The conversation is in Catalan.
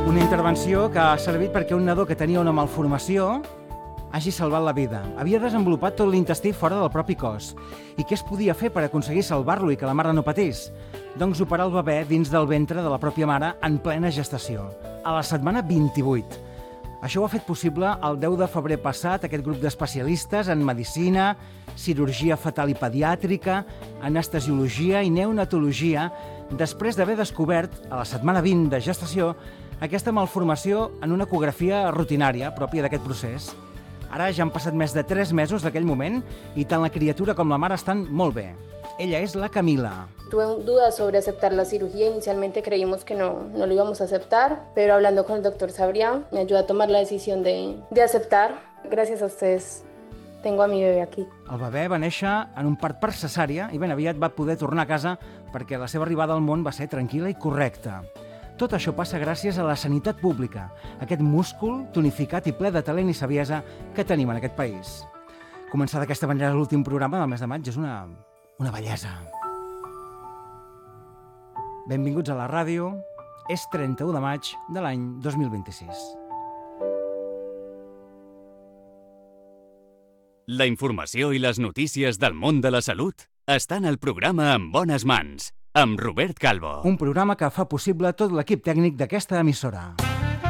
Una intervenció que ha servit perquè un nadó que tenia una malformació hagi salvat la vida. Havia desenvolupat tot l'intestí fora del propi cos. I què es podia fer per aconseguir salvar-lo i que la mare no patís? Doncs operar el bebè dins del ventre de la pròpia mare en plena gestació, a la setmana 28. Això ho ha fet possible el 10 de febrer passat aquest grup d'especialistes en medicina, cirurgia fetal i pediàtrica, anestesiologia i neonatologia, després d'haver descobert, a la setmana 20 de gestació, aquesta malformació en una ecografia rutinària pròpia d'aquest procés. Ara ja han passat més de 3 mesos d'aquell moment i tant la criatura com la mare estan molt bé. Ella es la Camila. Tuve dudas sobre aceptar la cirugía. Inicialmente creímos que no lo íbamos a aceptar, pero hablando con el doctor Sabrián me ayudó a tomar la decisión de aceptar. Gracias a ustedes tengo a mi bebé aquí. El bebè va néixer en un part per cesària i ben aviat va poder tornar a casa perquè la seva arribada al món va ser tranquil·la i correcta. Tot això passa gràcies a la sanitat pública, aquest múscul tonificat i ple de talent i saviesa que tenim en aquest país. Començar d'aquesta manera l'últim programa del mes de maig és una bellesa. Benvinguts a la ràdio. És 31 de maig de l'any 2026. La informació i les notícies del món de la salut estan al programa En bones mans, amb Robert Calvo. Un programa que fa possible tot l'equip tècnic d'aquesta emissora.